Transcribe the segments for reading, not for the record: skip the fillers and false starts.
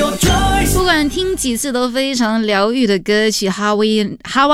不管听几次都非常疗愈的歌曲 Hawaiian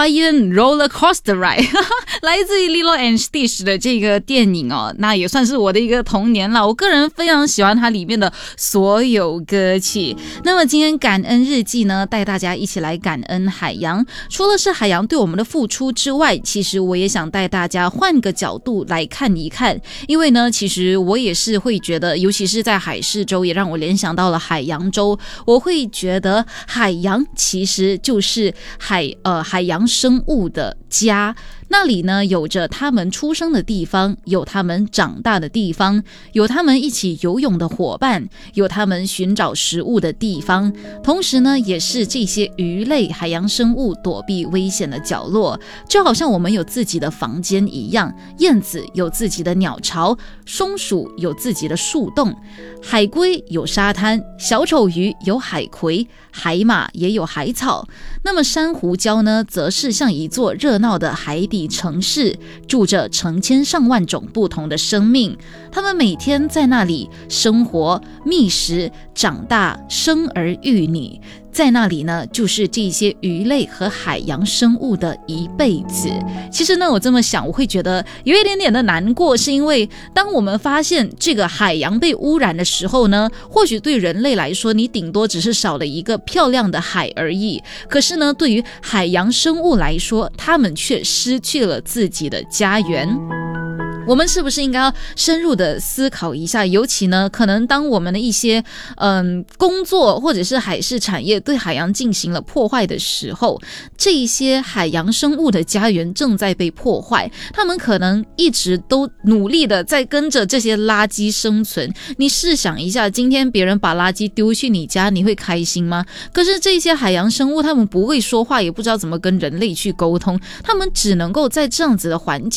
Roller Coaster Ride 来自于 Lilo and Stitch 的这个电影哦，那也算是我的一个童年了。我个人非常喜欢它里面的所有歌曲。那么今天感恩日记呢，带大家一起来感恩海洋。除了是海洋对我们的付出之外，其实我也想带大家换个角度来看一看，因为呢，其实我也是会觉得，尤其是在海事州，也让我联想到了海洋州。我会觉得海洋其实就是海洋生物的家。那里呢，有着他们出生的地方，有他们长大的地方，有他们一起游泳的伙伴，有他们寻找食物的地方，同时呢，也是这些鱼类海洋生物躲避危险的角落。就好像我们有自己的房间一样，燕子有自己的鸟巢，松鼠有自己的树洞，海龟有沙滩，小丑鱼有海葵，海马也有海草。那么珊瑚礁呢，则是像一座热闹的海底城市，住着成千上万种不同的生命，他们每天在那里生活、觅食、长大、生儿育女。在那里呢，就是这些鱼类和海洋生物的一辈子。其实呢，我这么想，我会觉得有一点点的难过，是因为当我们发现这个海洋被污染的时候呢，或许对人类来说，你顶多只是少了一个漂亮的海而已。可是呢，对于海洋生物来说，他们却失去了自己的家园。我们是不是应该要深入的思考一下，尤其呢，可能当我们的一些工作或者是海事产业对海洋进行了破坏的时候，这一些海洋生物的家园正在被破坏，他们可能一直都努力的在跟着这些垃圾生存。你试想一下，今天别人把垃圾丢去你家，你会开心吗？可是这些海洋生物他们不会说话，也不知道怎么跟人类去沟通，他们只能够在这样子的环境